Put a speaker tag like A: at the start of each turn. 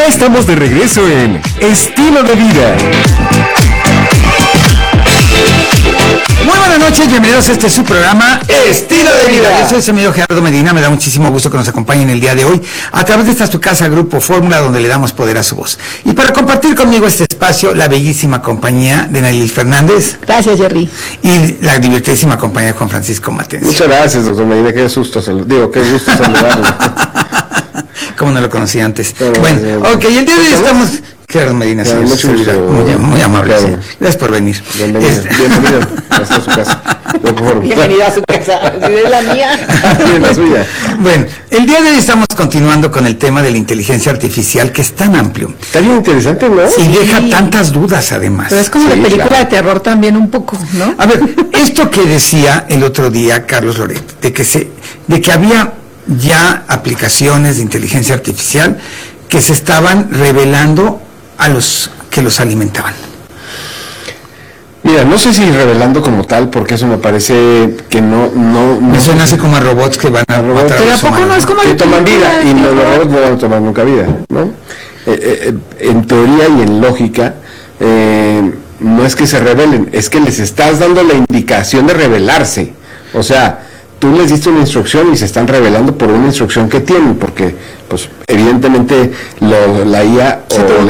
A: Ya estamos de regreso en Estilo de Vida.
B: Muy buenas noches, bienvenidos a este su programa Estilo de Vida. Yo soy el señor Gerardo Medina, me da muchísimo gusto que nos acompañen el día de hoy a través de esta su casa Grupo Fórmula, donde le damos poder a su voz. Y para compartir conmigo este espacio, la bellísima compañía de Nayeli Fernández.
C: Gracias, Jerry.
B: Y la divertidísima compañía de Juan Francisco Matencio.
D: Muchas gracias, doctor Medina, qué gusto saludarlo.
B: Como no lo conocía antes.
D: Pero,
B: bueno, ok, el día de hoy estamos... Gerardo Medina,
D: claro,
B: señor,
D: mucho gusto,
B: muy amable.
D: claro.
B: Sí. Gracias por venir.
D: Bienvenido hasta su casa.
C: Bienvenida a su casa. Es la mía.
D: La suya.
B: Bueno, el día de hoy estamos continuando con el tema de la inteligencia artificial, que es tan amplio.
D: Está bien interesante, ¿no?
B: Y deja tantas dudas, además.
C: Pero es como
D: Sí,
C: de película
D: claro.
C: de terror también un poco, ¿no?
B: A ver, esto que decía el otro día Carlos Loret, de que había ya aplicaciones de inteligencia artificial que se estaban revelando a los que los alimentaban.
D: Mira, no sé si revelando como tal, porque eso me parece que no
B: Me suena así como a robots que van a
D: robots.
B: matar a
C: Pero
B: los
C: ¿a poco no
B: humanos,
C: es como
D: que
C: de
D: toman
C: película
D: vida
C: de
D: y los
C: terror?
D: robots no van a tomar nunca vida, ¿no? En teoría y en lógica, no es que se rebelen, es que les estás dando la indicación de rebelarse. O sea, tú les diste una instrucción y se están rebelando por una instrucción que tienen, porque, pues, evidentemente, la IA
C: Sí,
D: o